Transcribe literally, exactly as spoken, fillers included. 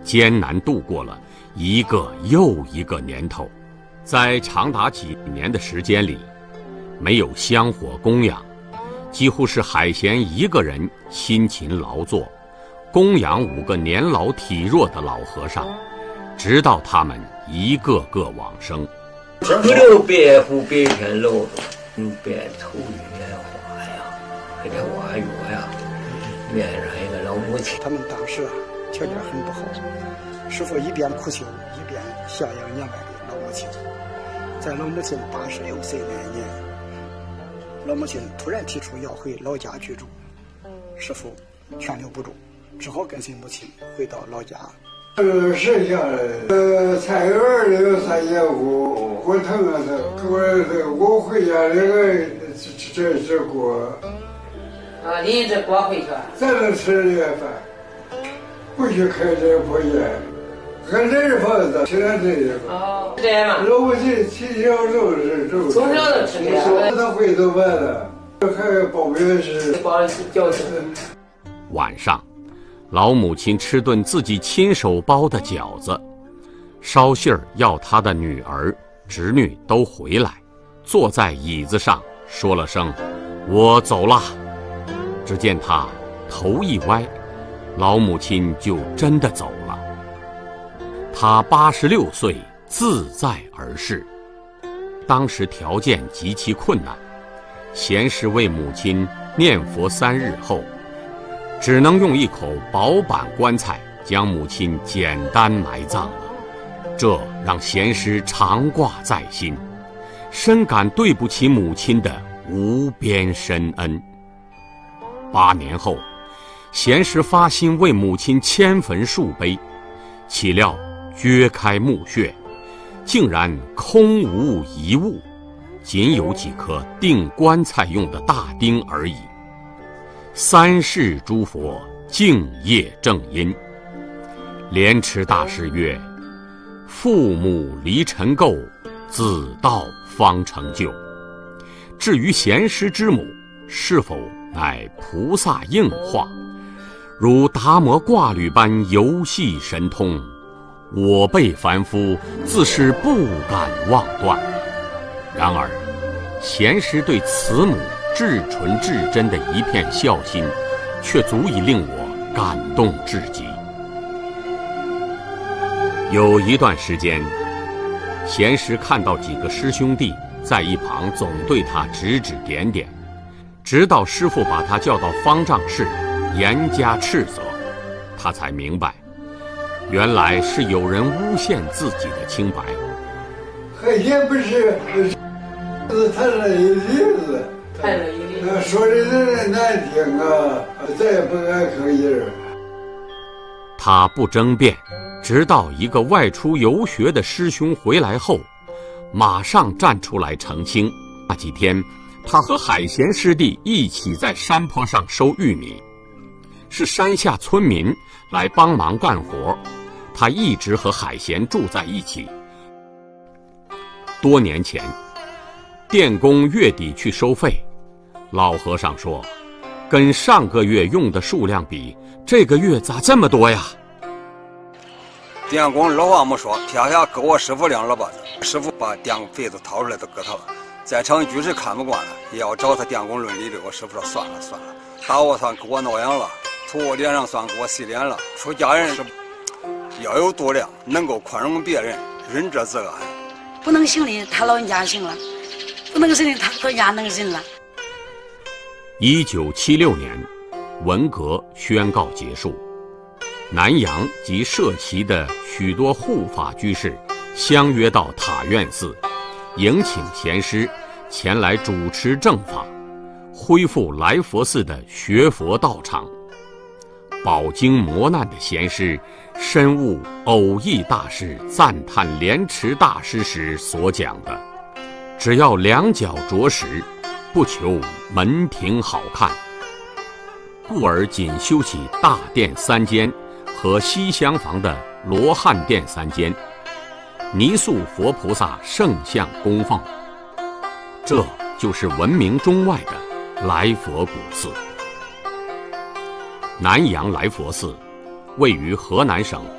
艰难度过了一个又一个年头。在长达几年的时间里，没有香火供养，几乎是海贤一个人辛勤劳作，供养五个年老体弱的老和尚，直到他们一个个往生。 不留白虎白天劳动，用白头玉莲花呀，给这挖药呀，面上一个老母亲。 他们当时啊条件很不好，师父一边苦修，一边孝养年迈的老母亲。在老母亲八十六岁那年，老母亲突然提出要回老家居住，师父劝留不住，只好跟随母亲回到老家。 呃，剩下来，呃，菜园里有三节锅，我疼啊疼，我我回家那个这这锅。 啊，拎着锅回去。 咱能吃这个饭，不许开这破烟。俺这是房子，吃俺这个。 哦，这样嘛。 老母亲从小就是就从小就吃这个。 他会做饭的，还包面是。 包饺子。 晚上，老母亲吃顿自己亲手包的饺子，捎信儿要她的女儿、侄女都回来，坐在椅子上说了声“我走了”。只见她头一歪，老母亲就真的走了。他八十六岁，自在而逝。当时条件极其困难，贤师为母亲念佛三日后，只能用一口薄板棺材将母亲简单埋葬了。这让贤师常挂在心，深感对不起母亲的无边深恩。八年后，贤师发心为母亲迁坟树碑，岂料掘开墓穴，竟然空无一物，仅有几颗钉棺材用的大钉而已。三世诸佛敬业正因。莲池大师曰：父母离尘垢，子道方成就。至于贤师之母是否乃菩萨应化，如达摩挂履般游戏神通，我辈凡夫自是不敢妄断。然而贤师对慈母至纯至真的一片孝心，却足以令我感动至极。有一段时间，贤师看到几个师兄弟在一旁总对他指指点点，直到师父把他叫到方丈室严加斥责，他才明白，原来是有人诬陷自己的清白。 海贤不是是谈了一例子， 谈了一例子， 说的人难听啊，再也不敢吭音。 他不争辩，直到一个外出游学的师兄回来后，马上站出来澄清。那几天，他和海贤师弟一起在山坡上收玉米，是山下村民来帮忙干活，他一直和海贤住在一起。多年前，电工月底去收费，老和尚说，跟上个月用的数量比，这个月咋这么多呀？ 电工老话没说，撇下给我师傅两耳巴子，师傅把电费子掏出来都给他了。在场居士看不惯了，也要找他电工论理的。我师傅说算了算了，打我算给我挠痒了，涂我脸上算给我洗脸了。出家人是要有度量，能够宽容别人，仁者自安。 不能行的他老人家行了，不能行的他老人家能行了。 一九七六年，文革宣告结束，南洋及社旗的许多护法居士相约到塔院寺，迎请贤师前来主持正法，恢复来佛寺的学佛道场。饱经磨难的贤师深悟偶益大师赞叹莲池大师时所讲的，只要两脚着实，不求门庭好看，故而仅修起大殿三间和西厢房的罗汉殿三间，泥塑佛菩萨圣像供奉。这就是闻名中外的来佛古寺。南洋来佛寺位于河南省